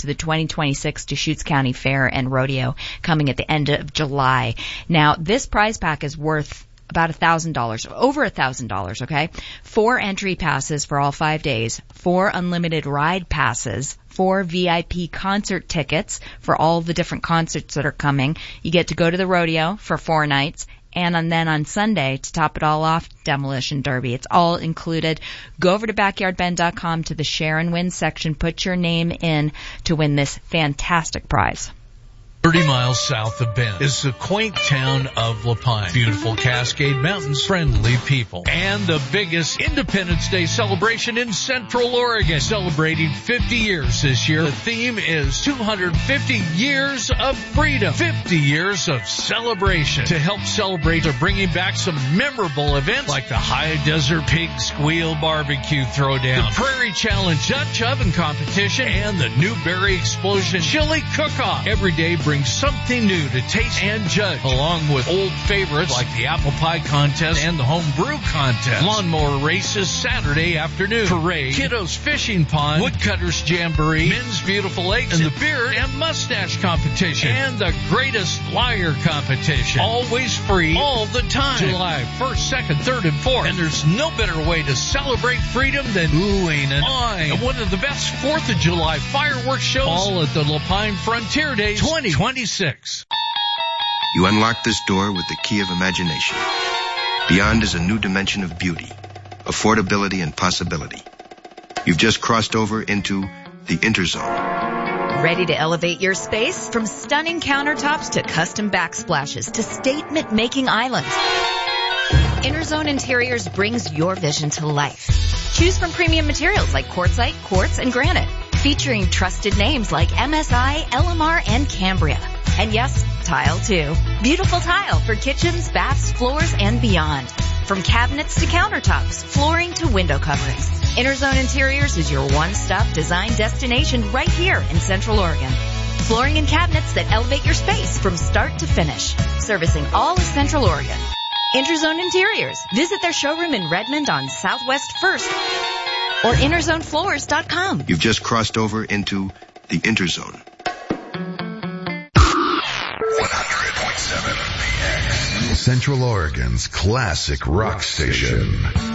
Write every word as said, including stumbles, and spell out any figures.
to the twenty twenty-six Deschutes County Fair and Rodeo coming at the end of July. Now, this prize pack is worth about a thousand dollars, over a thousand dollars, okay? Four entry passes for all five days, four unlimited ride passes, four V I P concert tickets for all the different concerts that are coming. You get to go to the rodeo for four nights, and on, then on Sunday, to top it all off, Demolition Derby. It's all included. Go over to backyard bend dot com to the Share and Win section. Put your name in to win this fantastic prize. thirty miles south of Bend is the quaint town of La Pine. Beautiful Cascade Mountains, friendly people, and the biggest Independence Day celebration in Central Oregon. Celebrating fifty years this year. The theme is two hundred fifty years of freedom, fifty years of celebration. To help celebrate, they're bringing back some memorable events like the High Desert Pig Squeal Barbecue Throwdown, the Prairie Challenge Dutch Oven Competition, and the Newberry Explosion Chili Cook-Off. Every day brings something new to taste and judge, along with old favorites like the Apple Pie Contest and the Home Brew Contest. Lawnmower races Saturday afternoon. Parade, Kiddos Fishing Pond, Woodcutters Jamboree, Men's Beautiful Lakes, and the Beard and Mustache Competition, and the Greatest Liar Competition. Always free, all the time. July first, second, third, and fourth. And there's no better way to celebrate freedom than oohing and awing at one of the best fourth of July fireworks shows, all at the La Pine Frontier Days twenty twenty-six. You unlock this door with the key of imagination. Beyond is a new dimension of beauty, affordability, and possibility. You've just crossed over into the Interzone. Ready to elevate your space? From stunning countertops to custom backsplashes to statement-making islands, Interzone Interiors brings your vision to life. Choose from premium materials like quartzite, quartz, and granite, featuring trusted names like M S I, L M R, and Cambria. And yes, tile too. Beautiful tile for kitchens, baths, floors, and beyond. From cabinets to countertops, flooring to window coverings, Interzone Interiors is your one-stop design destination right here in Central Oregon. Flooring and cabinets that elevate your space from start to finish. Servicing all of Central Oregon. Interzone Interiors. Visit their showroom in Redmond on Southwest First or interzone floors dot com. You've just crossed over into the Interzone. one hundred point seven The X. Central Oregon's classic rock station.